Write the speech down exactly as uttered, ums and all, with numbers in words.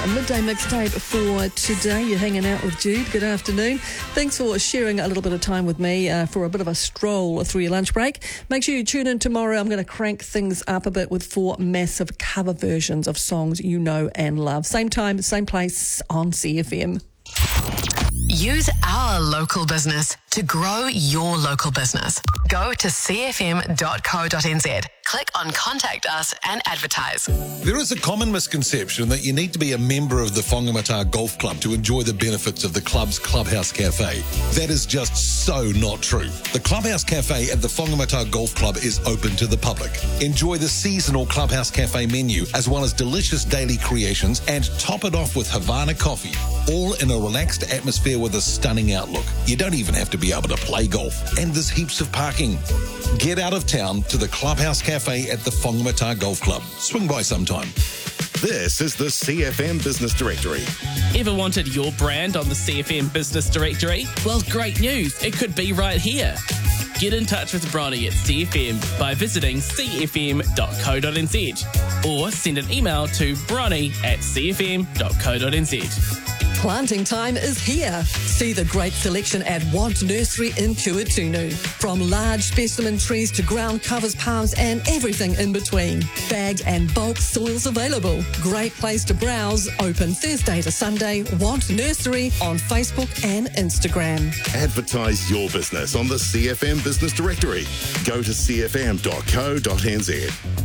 A midday mixtape for today. You're hanging out with Jude. Good afternoon. Thanks for sharing a little bit of time with me uh, for a bit of a stroll through your lunch break. Make sure you tune in tomorrow. I'm going to crank things up a bit with four massive cover versions of songs you know and love. Same time, same place on C F M. Use our local business to grow your local business. Go to c f m dot co dot n z. Click on Contact Us and advertise. There is a common misconception that you need to be a member of the Whangamata Golf Club to enjoy the benefits of the club's Clubhouse Cafe. That is just so not true. The Clubhouse Cafe at the Whangamata Golf Club is open to the public. Enjoy the seasonal Clubhouse Cafe menu as well as delicious daily creations and top it off with Havana coffee, all in a relaxed atmosphere with a stunning outlook. You don't even have to be able to play golf, and there's heaps of parking. Get out of town to the Clubhouse Cafe at the Whangamata Golf Club. Swing by sometime. This is the C F M Business Directory. Ever wanted your brand on the C F M Business Directory? Well, great news. It could be right here. Get in touch with Bronny at C F M by visiting c f m dot co dot n z or send an email to bronny at c f m dot co dot n z. Planting time is here. See the great selection at Want Nursery in Kuatunu. From large specimen trees to ground covers, palms and everything in between. Bagged and bulk soils available. Great place to browse. Open Thursday to Sunday. Want Nursery on Facebook and Instagram. Advertise your business on the C F M Business Directory. Go to c f m dot co dot n z.